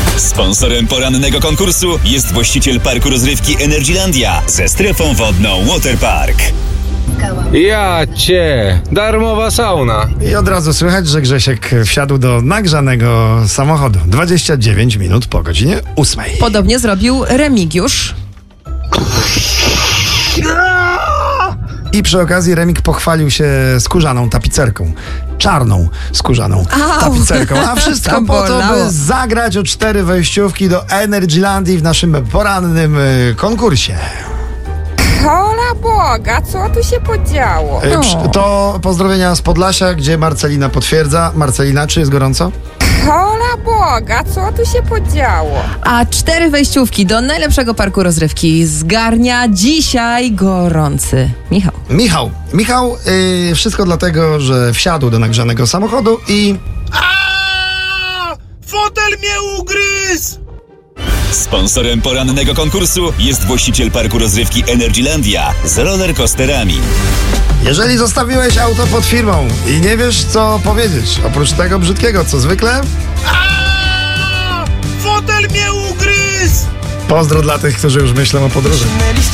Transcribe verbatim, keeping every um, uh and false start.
Sponsorem porannego konkursu jest właściciel parku rozrywki Energylandia ze strefą wodną Waterpark. Ja cię, darmowa sauna. I od razu słychać, że Grzesiek wsiadł do nagrzanego samochodu. dwadzieścia dziewięć minut po godzinie ósmej. Podobnie zrobił Remigiusz. I przy okazji Remik pochwalił się skórzaną tapicerką. Czarną skórzaną Au. tapicerką. A wszystko Tam po to, bolało. by zagrać o cztery wejściówki do Energylandii w naszym porannym y, konkursie. Hola Boga, co tu się podziało? Y, przy- To pozdrowienia z Podlasia, gdzie Marcelina potwierdza. Marcelina, czy jest gorąco? Hola Boga, co tu się podziało? A cztery wejściówki do najlepszego parku rozrywki zgarnia dzisiaj gorący Michał. Michał. Michał, y, wszystko dlatego, że wsiadł do nagrzanego samochodu i... Fotel mnie ugryzł! Sponsorem porannego konkursu jest właściciel parku rozrywki Energylandia z rollercoasterami. Jeżeli zostawiłeś auto pod firmą i nie wiesz, co powiedzieć, oprócz tego brzydkiego, co zwykle, Fotel mnie ugryzł! pozdro dla tych, którzy już myślą o podróży.